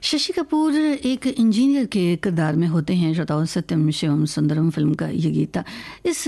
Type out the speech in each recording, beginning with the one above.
शशि कपूर एक इंजीनियर के किरदार में होते हैं। श्रोताओं, सत्यम शिवम सुंदरम फिल्म का ये गीत था। इस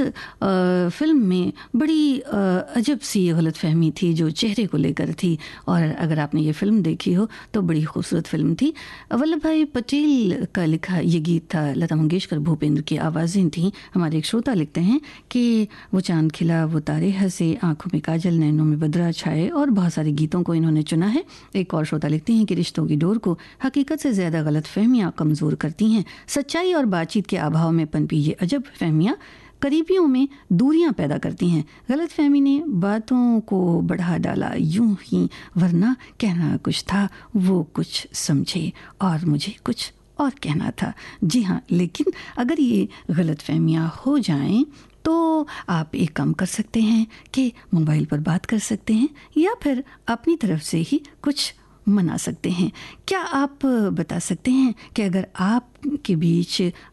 फिल्म में बड़ी अजब सी गलत फहमी थी जो चेहरे को लेकर थी, और अगर आपने ये फिल्म देखी हो तो बड़ी खूबसूरत फिल्म थी। वल्लभ भाई पटेल का लिखा ये गीत था, लता मंगेशकर भूपेंद्र की आवाज़ें थीं। हमारे एक श्रोता लिखते हैं कि वो चांद खिला, वो तारे हंसे, आंखों में काजल, नैनों में बदरा छाए, और बहुत सारे गीतों को इन्होंने चुना है। एक और श्रोता लिखते हैं कि रिश्तों की डोर को हकीकत से ज़्यादा गलत फहमियाँ कमज़ोर करती हैं। सच्चाई और बातचीत के अभाव में पनपी ये अजब फहमियाँ करीबियों में दूरियां पैदा करती हैं। गलत फहमी ने बातों को बढ़ा डाला यूं ही, वरना कहना कुछ था, वो कुछ समझे और मुझे कुछ और कहना था। जी हाँ, लेकिन अगर ये गलत फहमियाँ हो जाएं तो आप एक काम कर सकते हैं कि मोबाइल पर बात कर सकते हैं, या फिर अपनी तरफ से ही कुछ मना सकते हैं। क्या आप बता सकते हैं कि अगर आपके बीच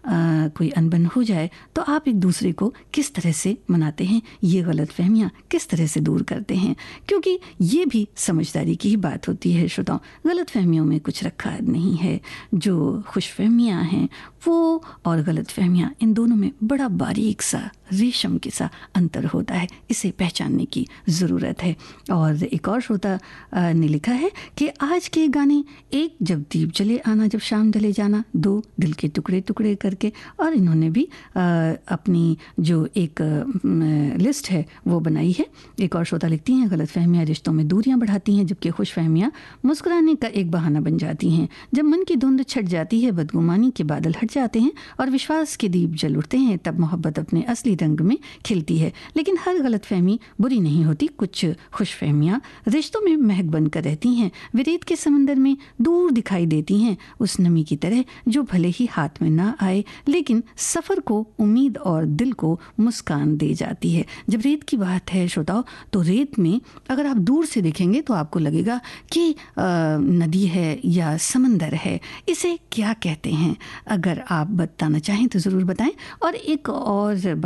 कोई अनबन हो जाए तो आप एक दूसरे को किस तरह से मनाते हैं, ये गलत फहमियाँ किस तरह से दूर करते हैं? क्योंकि ये भी समझदारी की ही बात होती है। श्रोताओं, गलत फहमियों में कुछ रखा नहीं है। जो खुश फहमियाँ हैं वो और गलत फहमियाँ, इन दोनों में बड़ा बारीक सा रेशम के सा अंतर होता है। इसे पहचानने की ज़रूरत है। और एक और श्रोता ने लिखा है कि आज के गाने, एक जब दीप जले आना, जब शाम ढले जाना, दो दिल के टुकड़े टुकड़े करके, और इन्होंने भी अपनी जो एक लिस्ट है वो बनाई है। एक और श्रोता लिखती हैं, गलत फहमियाँ रिश्तों में दूरियां बढ़ाती हैं, जबकि खुश फहमियाँ मुस्कुराने का एक बहाना बन जाती हैं। जब मन की धुंध छट जाती है, बदगुमानी के बादल हट जाते हैं और विश्वास के दीप जल उठते हैं, तब मोहब्बत अपने असली रंग में खिलती है। लेकिन हर गलत फहमी बुरी नहीं होती। कुछ खुश फहमियाँ रिश्तों में महक बनकर रहती हैं। वे रेत के समंदर में दूर दिखाई देती हैं, उस नमी की तरह जो भले ही हाथ में ना आए, लेकिन सफ़र को उम्मीद और दिल को मुस्कान दे जाती है। जब रेत की बात है श्रोताओ, तो रेत में अगर आप दूर से देखेंगे तो आपको लगेगा कि नदी है या समंदर है। इसे क्या कहते हैं? अगर आप बताना चाहें तो ज़रूर बताएं। और एक और